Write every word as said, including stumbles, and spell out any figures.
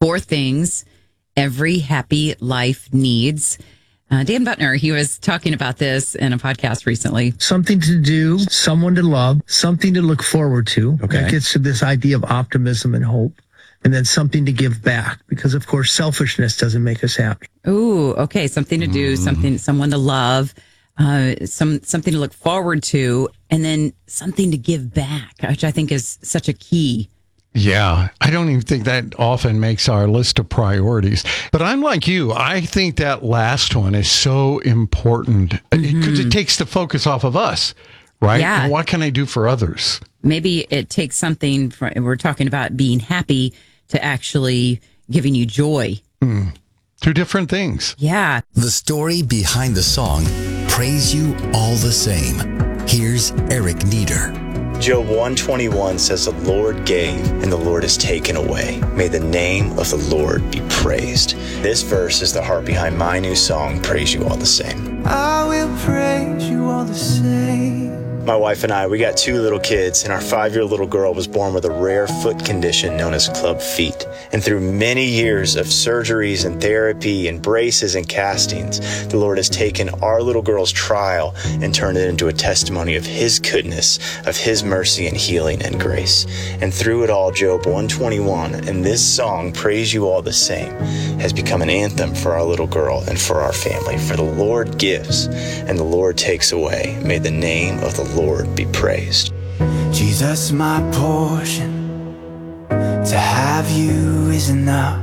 four things every happy life needs. Uh, Dan Butner, he was talking about this in a podcast recently. Something to do, someone to love, something to look forward to. Okay. That gets to this idea of optimism and hope. And then something to give back, because of course selfishness doesn't make us happy. Ooh, okay. Something to do, Mm. something, someone to love, uh, some something to look forward to, and then something to give back, which I think is such a key. Yeah, I don't even think that often makes our list of priorities. But I'm like you. I think that last one is so important because Mm-hmm. it takes the focus off of us, right? Yeah. What can I do for others? Maybe it takes something from, we're talking about being happy to actually giving you joy. Two different things. Yeah. The story behind the song, Praise You All the Same. Here's Eric Nieder. Job one twenty-one says, the Lord gave and the Lord has taken away. May the name of the Lord be praised. This verse is the heart behind my new song, Praise You All the Same. I will praise you all the same. My wife and I, we got two little kids, and our five-year little girl was born with a rare foot condition known as club feet. And through many years of surgeries and therapy and braces and castings, the Lord has taken our little girl's trial and turned it into a testimony of His goodness, of His mercy and healing and grace. And through it all, Job one twenty-one and this song, Praise You All the Same, has become an anthem for our little girl and for our family. For the Lord gives and the Lord takes away. May the name of the Lord be praised. Jesus, my portion, to have you is enough.